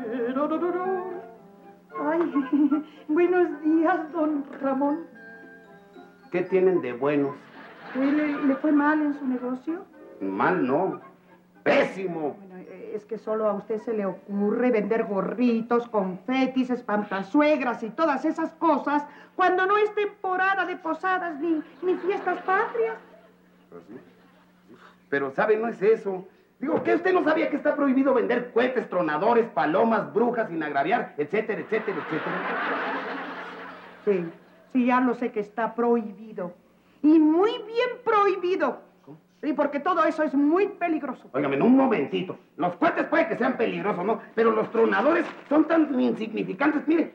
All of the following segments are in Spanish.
Ay, buenos días, don Ramón. ¿Qué tienen de buenos? ¿Le fue mal en su negocio? Mal no. ¡Pésimo! Bueno, es que solo a usted se le ocurre vender gorritos, confetis, espantasuegras y todas esas cosas cuando no es temporada de posadas ni fiestas patrias. Pues sí. Pero, ¿sabe? No es eso. Digo, ¿que usted no sabía que está prohibido vender cohetes, tronadores, palomas, brujas, sin agraviar, etcétera, etcétera, etcétera? Sí, ya lo sé que está prohibido. Y muy bien prohibido. ¿Cómo? Sí, porque todo eso es muy peligroso. Óigame, en un momentito. Los cohetes puede que sean peligrosos, ¿no? Pero los tronadores son tan insignificantes, mire.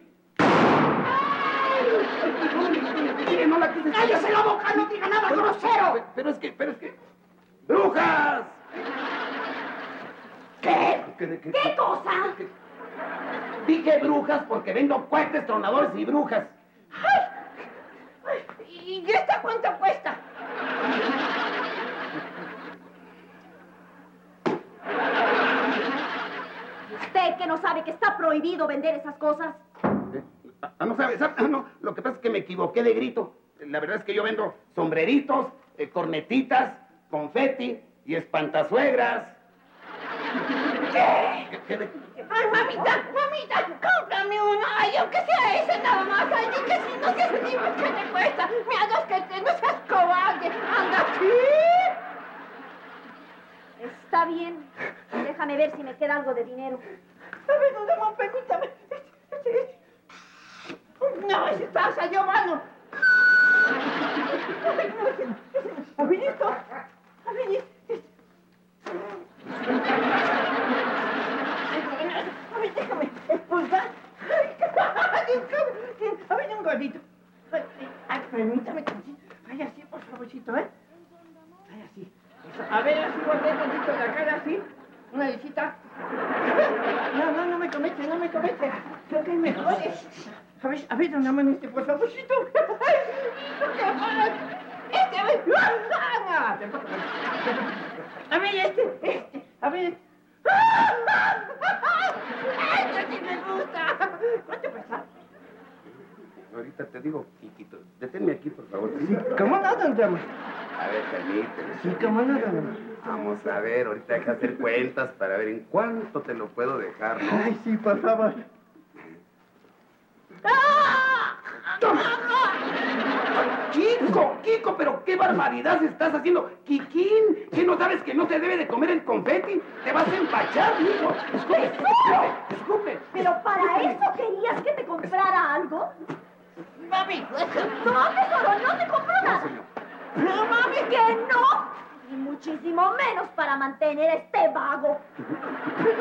Mire, no la quise... ¡Cállese la boca! ¡No diga nada grosero! Pero es que... ¡Brujas! ¿Qué? ¿Qué cosa? Dije brujas porque vendo cohetes, tronadores y brujas. ¡Ay! ¿Y esta cuánto cuesta? ¿Usted que no sabe que está prohibido vender esas cosas? No sabe, no, lo que pasa es que me equivoqué de grito. La verdad es que yo vendo sombreritos, cornetitas, confeti y espantasuegras. ¿Qué? Ay, mamita, cómprame uno. Ay, aunque sea ese nada más. Ay, di que si no seas ni ¿qué te cuesta? Me hagas que no seas cobarde. Anda aquí. Está bien. Déjame ver si me queda algo de dinero. A ver, don Ramón, permítame. No, ese pasa, Giovanni. A ver esto. A ver esto. A ver, déjame expulsar. A ver, un gordito. Ay, permítame tantito. Ay, así, por favorcito, ¿eh? Ay, así. A ver, así, volver tantito la cara, así. Una visita. No me comete, no me comete. Creo que es mejor. A ver, don Ramón, por favorcito. Ay, ¿qué pasa? A ver. A ver, a ver. ¡Este sí me gusta! ¿Cuánto cuesta? Ahorita te digo, Quiquito, deténme aquí, por favor. Sí, ¿cómo no, don Ramón? A ver, permíteme. Sí, ¿cómo no, don Ramón? Vamos a ver, ahorita hay que hacer cuentas para ver en cuánto te lo puedo dejar, ¿no? Ay, sí, por favor. Kiko, pero qué barbaridad estás haciendo. Kikín, ¿qué no sabes que no se debe de comer el confeti? Te vas a empachar, hijo. Escupe. ¿Pero para eso querías que te comprara algo? Mami, No, tesoro, no te compro nada. señor. No, mami, que no. Y muchísimo menos para mantener a este vago.